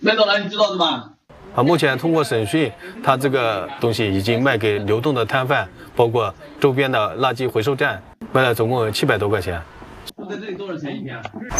卖到哪里知道的吗？ 目前通过审讯，他这个东西已经卖给流动的摊贩，包括周边的垃圾回收站，卖了总共700多块钱。 在这里多少钱一天？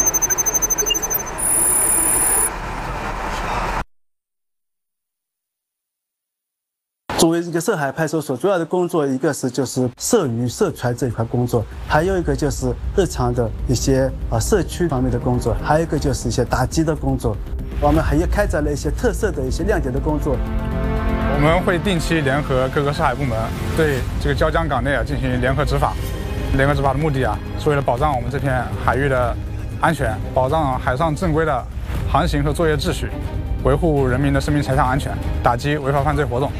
作为一个涉海派出所，主要的工作一个是就是涉渔涉船这一块工作，还有一个就是日常的一些社区方面的工作，还有一个就是一些打击的工作。我们还有开展了一些特色的一些亮点的工作。 我们会定期联合各个涉海部门对这个椒江港内进行联合执法。联合执法的目的是为了保障我们这片海域的安全，保障海上正规的航行和作业秩序，维护人民的生命财产安全，打击违法犯罪活动。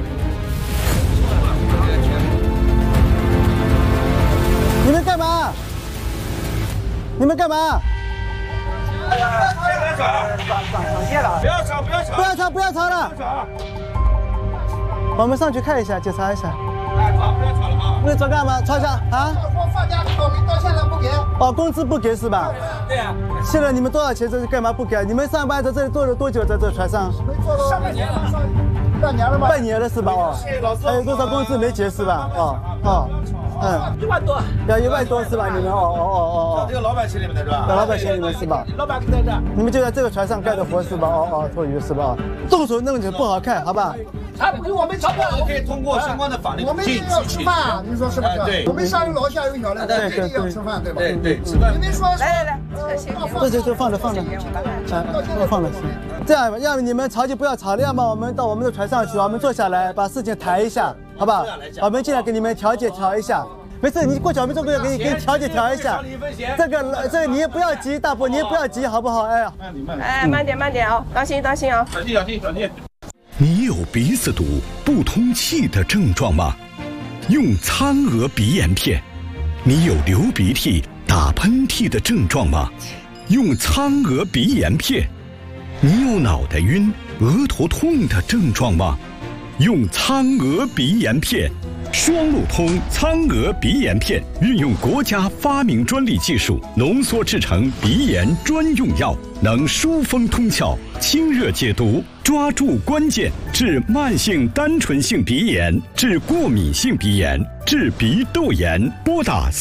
你们干嘛？你们干嘛？ 不要吵！不要吵！ 不要吵！不要吵了！我们上去看一下，检查一下。 不要吵了啊！ 你找干嘛？吵一下啊？ 我放假报名到现在不给。 工资不给是吧？ 对呀。 现在你们多少钱？这是干嘛不给？你们上班在这里做了多久？在这船上？ 没做了上半年了。半年了吗？ 半年了是吧？还有多少工资没结是吧？1万多。要1万多是吧？你们这个老板请你们的是吧？ 老板请你们是吧？ 老板在这。 你们就在这个船上干的活是吧？拖鱼是吧？动手弄就不好看，好吧？ 他不给我们钞票， 可以通过相关的法律。 我们也要吃饭，你说是不是？ 对。 我们上楼下有小的，对，要吃饭，对吧？ 对，吃饭。 你们说来， 这放着，放着。这样，要么你们吵就不要吵了，要么我们到我们的船上去，我们坐下来把事情谈一下，好吧？我们尽量给你们调一下。没事，你过去我们这个给你调一下。这个你也不要急，大伯你也不要急，好不好？ 慢点哦，当心哦。 小心。 你有鼻子堵、不通气的症状吗？用苍娥鼻炎片。你有流鼻涕、打喷嚏的症状吗？用苍娥鼻炎片。你有脑袋晕、额头痛的症状吗？用苍娥鼻炎片。双路通苍娥鼻炎片运用国家发明专利技术浓缩制成鼻炎专用药，能疏风通窍、清热解毒，抓住关键，治慢性单纯性鼻炎，治过敏性鼻炎，治鼻窦炎。拨打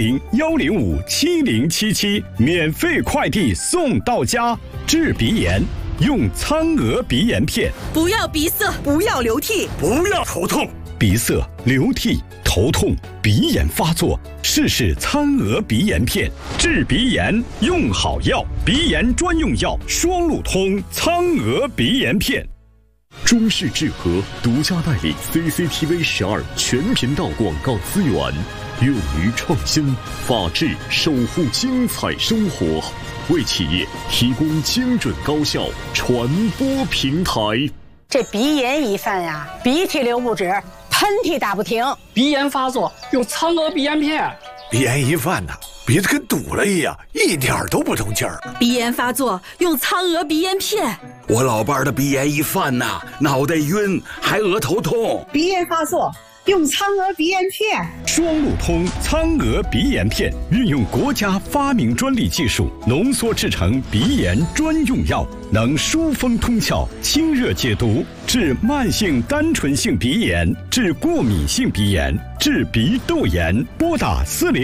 400-105-7077，免费快递送到家。治鼻炎用苍娥鼻炎片。 不要鼻塞，不要流涕， 不要头痛。鼻塞、流涕、头痛、鼻炎发作，试苍娥鼻炎片，治鼻炎用好药，鼻炎专用药，双路通苍娥鼻炎片。中视智和独家代理 CCTV 12全频道广告资源，勇于创新，法治守护精彩生活，为企业提供精准高效传播平台。 这鼻炎一犯呀，鼻涕流不止，喷嚏打不停， 鼻炎发作用苍娥鼻炎片。 鼻炎一犯呢，鼻子跟堵了一样，一点都不通气儿。 鼻炎发作用苍娥鼻炎片。 我老伴儿的鼻炎一犯呐，脑袋晕，还额头痛。 鼻炎发作用苍娥鼻炎片。 双路通苍娥鼻炎片运用国家发明专利技术浓缩制成鼻炎专用药，能疏风通窍、清热解毒，治慢性单纯性鼻炎，治过敏性鼻炎，治鼻窦炎。拨打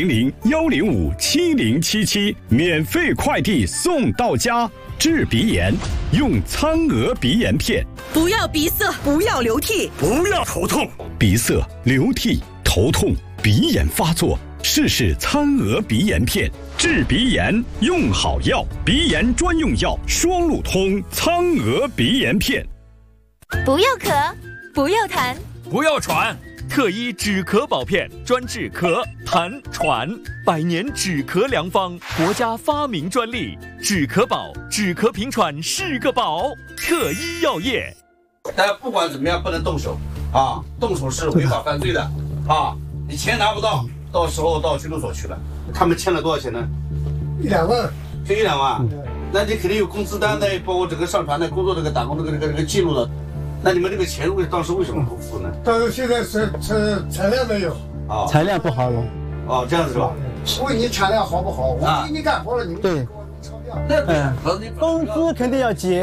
400-105-7077，免费快递送到家。治鼻炎用苍娥鼻炎片。 不要鼻塞，不要流涕， 不要头痛。 鼻塞、流涕、头痛、鼻炎发作，试苍娥鼻炎片。治鼻炎用好药，鼻炎专用药，双路通苍娥鼻炎片。 不要咳，不要痰， 不要喘。特一止咳宝片，专治咳、痰、喘，100年止咳良方，国家发明专利。止咳宝，止咳平喘是个宝。特一药业。 但不管怎么样，不能动手啊！动手是违法犯罪的啊！你钱拿不到，到时候到拘留所去了。他们欠了多少钱呢 ？1、2万， 就1、2万。那你肯定有工资单的，包括整个上传的工作这个打工这个记录的。那你们这个钱当时为什么不付呢？ 当时现在是产量没有啊，产量不好了。 哦，这样子是吧？ 问你产量好不好？我给你干活了，你们给我钞票。 那工资肯定要结。